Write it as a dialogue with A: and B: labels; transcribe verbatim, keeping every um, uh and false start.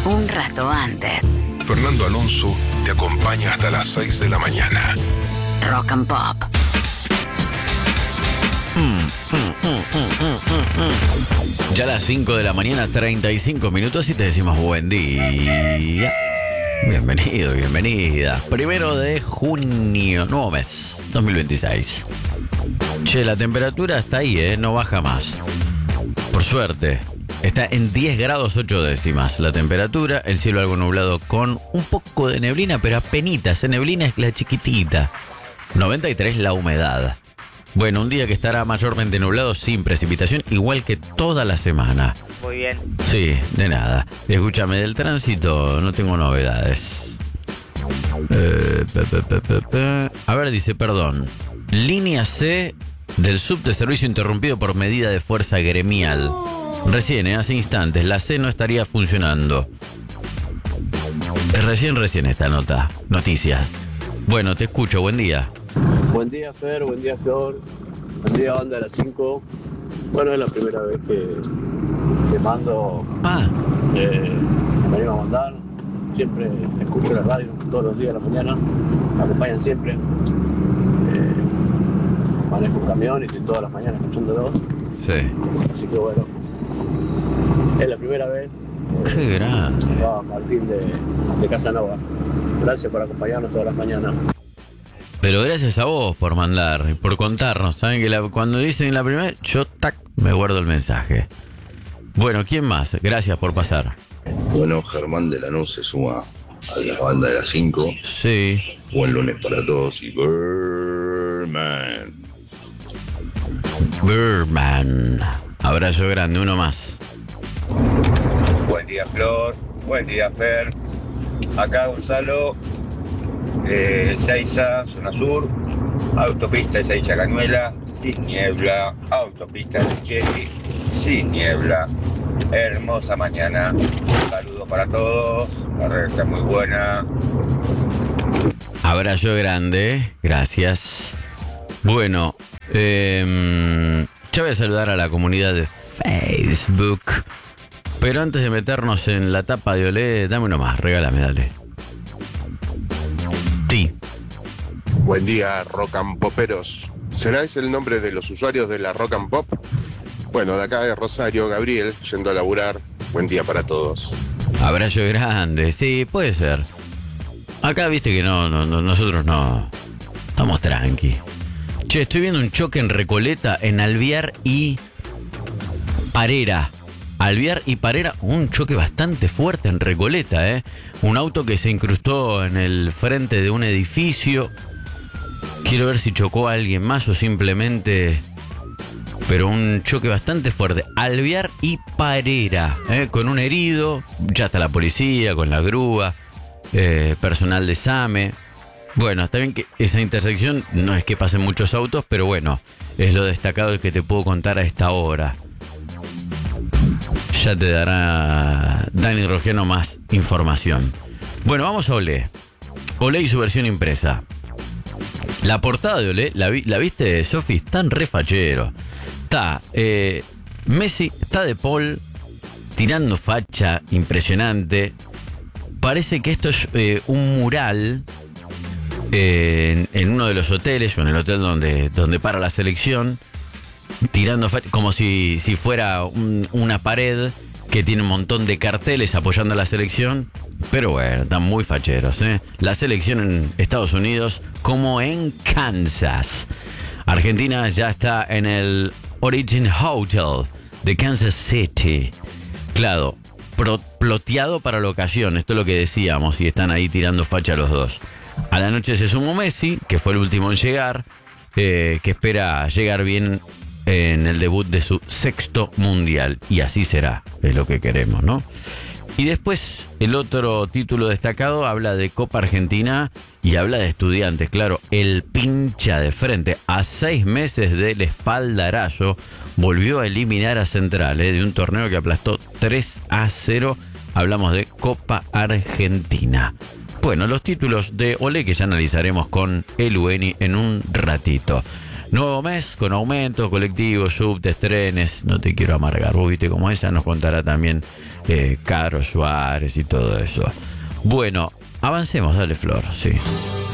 A: un rato antes.
B: Fernando Alonso te acompaña hasta las seis de la mañana.
A: Rock and Pop.
C: Mm, mm, mm, mm, mm, mm. Ya a las cinco de la mañana, treinta y cinco minutos, y te decimos buen día. Bienvenido, bienvenida. Primero de junio, nuevo mes, dos mil veintiséis. Che, la temperatura está ahí, ¿eh? No baja más. Por suerte. Está en diez grados ocho décimas la temperatura, el cielo algo nublado con un poco de neblina, pero apenitas, ¿eh? Neblina es la chiquitita. noventa y tres la humedad. Bueno, un día que estará mayormente nublado sin precipitación, igual que toda la semana.
D: Muy bien.
C: Sí, de nada. Escúchame, del tránsito no tengo novedades. Eh, pe, pe, pe, pe, pe. A ver, dice, perdón. Línea C del subte servicio interrumpido por medida de fuerza gremial. Recién, ¿eh? Hace instantes, la C no estaría funcionando. Es recién, recién esta nota, noticia. Bueno, te escucho, buen día.
E: Buen día, Fer, buen día, Flor. Buen día, banda de las cinco. Bueno, es la primera vez que, que mando.
C: Ah.
E: Eh, me animo a mandar. Siempre escucho la radio todos los días de la mañana. Me acompañan siempre. Eh, manejo un camión y estoy todas las mañanas escuchándolos.
C: Sí.
E: Así que bueno, es la primera vez.
C: Qué grande.
E: Va Martín de, de Casanova. Gracias por acompañarnos todas las mañanas.
C: Pero gracias a vos por mandar, por contarnos. Saben que la, cuando dicen la primera, yo tac, me guardo el mensaje. Bueno, ¿quién más? Gracias por pasar.
F: Bueno, Germán de Lanús se suma a la banda de las cinco.
C: Sí.
F: Buen lunes para todos y Birdman.
C: Birdman. Abrazo grande, uno más.
G: Buen día, Flor. Buen día, Fer. Acá Gonzalo, eh, Ezeiza, zona sur, autopista Ezeiza Cañuela, sin niebla, autopista de Cheri, sin niebla. Hermosa mañana. Saludos para todos. La red está muy buena.
C: Abrazo grande, gracias. Bueno, eh, ya voy a saludar a la comunidad de Facebook. Pero antes de meternos en la tapa de Olé, dame uno más, regálame, dale. Sí.
H: Buen día, Rock and Poperos. ¿Será ese el nombre de los usuarios de la Rock and Pop? Bueno, de acá de Rosario, Gabriel, yendo a laburar. Buen día para todos.
C: Abrazo grande, sí, puede ser. Acá viste que no, no, no nosotros no. Estamos tranqui. Che, estoy viendo un choque en Recoleta, en Alvear y Parera. Alvear y Parera, un choque bastante fuerte en Recoleta, ¿eh? Un auto que se incrustó en el frente de un edificio. Quiero ver si chocó a alguien más o simplemente... Pero un choque bastante fuerte. Alvear y Parera, ¿eh? Con un herido. Ya está la policía, con la grúa. Eh, personal de SAME. Bueno, está bien que esa intersección no es que pasen muchos autos, pero bueno, es lo destacado que te puedo contar a esta hora. Ya te dará Dani Rogeno más información. Bueno, vamos a Olé. Olé y su versión impresa. La portada de Olé, ¿la, vi, la viste, Sofi? Están re fachero. Está eh, Messi, está De Paul, tirando facha impresionante. Parece que esto es eh, un mural eh, en, en uno de los hoteles, o en el hotel donde, donde para la selección. Tirando facha, como si, si fuera un, una pared que tiene un montón de carteles apoyando a la selección. Pero bueno, están muy facheros, ¿eh? La selección en Estados Unidos como en Kansas. Argentina ya está en el Origin Hotel de Kansas City. Claro, pro, ploteado para la ocasión. Esto es lo que decíamos, y están ahí tirando facha los dos. A la noche se sumó Messi, que fue el último en llegar, eh, que espera llegar bien en el debut de su sexto mundial. Y así será, es lo que queremos, ¿no? Y después el otro título destacado habla de Copa Argentina y habla de Estudiantes. Claro, el pincha de frente a seis meses del espaldarazo volvió a eliminar a Central, ¿eh? De un torneo que aplastó tres a cero. Hablamos de Copa Argentina. Bueno, los títulos de Olé que ya analizaremos con el U N I en un ratito. Nuevo mes con aumentos, colectivos, subtes, trenes. No te quiero amargar, vos viste cómo ella nos contará también eh, Caro Suárez y todo eso. Bueno, avancemos, dale Flor, sí.